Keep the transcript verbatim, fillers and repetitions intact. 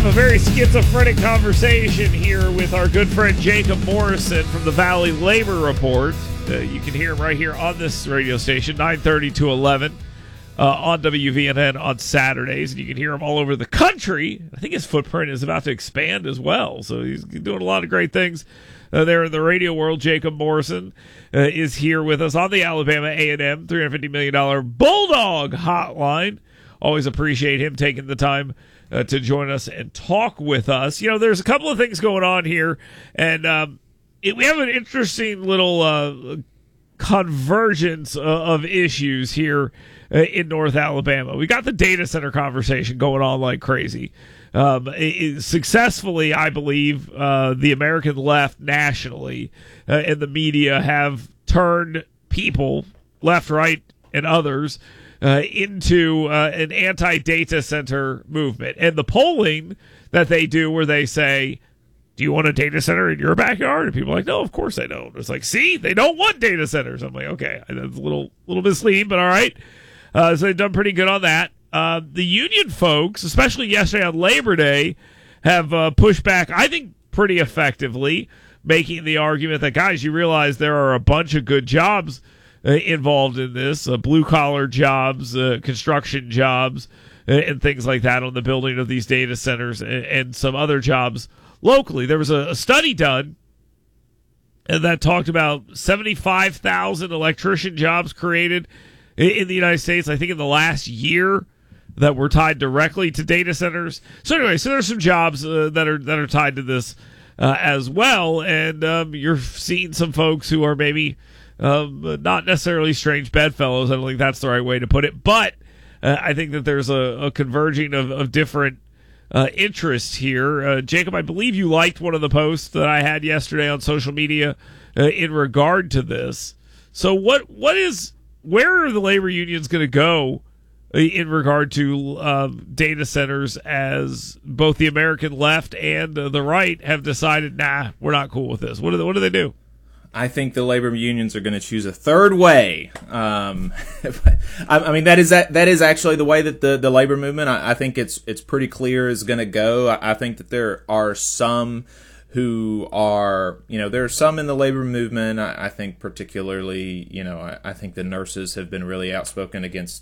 have a very schizophrenic conversation here with our good friend Jacob Morrison from the Valley Labor Report. Uh, you can hear him right here on this radio station, nine thirty to eleven, uh, on W V N N on Saturdays. And you can hear him all over the country. I think his footprint is about to expand as well. So he's doing a lot of great things uh, there in the radio world. Jacob Morrison uh, is here with us on the Alabama A and M three hundred fifty million dollars Bulldog Hotline. Always appreciate him taking the time uh, to join us and talk with us. You know, there's a couple of things going on here, and um, it, we have an interesting little uh, convergence uh, of issues here uh, in North Alabama. We got the data center conversation going on like crazy. Um, it, it, successfully, I believe, uh, the American left nationally uh, and the media have turned people, left, right, and others, Uh, into uh, an anti-data center movement. And the polling that they do where they say, do you want a data center in your backyard? And people are like, no, of course I don't. It's like, see, they don't want data centers. I'm like, okay, that's a little little misleading, but all right. Uh, so they've done pretty good on that. Uh, the union folks, especially yesterday on Labor Day, have uh, pushed back, I think, pretty effectively, making the argument that, guys, you realize there are a bunch of good jobs Uh, involved in this, uh, blue-collar jobs, uh, construction jobs, uh, and things like that on the building of these data centers and, and some other jobs locally. There was a, a study done and that talked about seventy-five thousand electrician jobs created in, in the United States, I think in the last year, that were tied directly to data centers. So anyway, so there's some jobs uh, that are that are tied to this uh, as well, and um, you're seeing some folks who are maybe Um, not necessarily strange bedfellows. I don't think that's the right way to put it. But uh, I think that there's a, a converging of, of different uh, interests here. Uh, Jacob, I believe you liked one of the posts that I had yesterday on social media uh, in regard to this. So what what is where are the labor unions going to go in regard to uh, data centers, as both the American left and uh, the right have decided, nah, we're not cool with this? What do they, what do they do? I think the labor unions are going to choose a third way. Um, I, I mean, that is that, that is actually the way that the, the labor movement, I, I think it's it's pretty clear, is going to go. I, I think that there are some who are, you know, there are some in the labor movement. I, I think particularly, you know, I, I think the nurses have been really outspoken against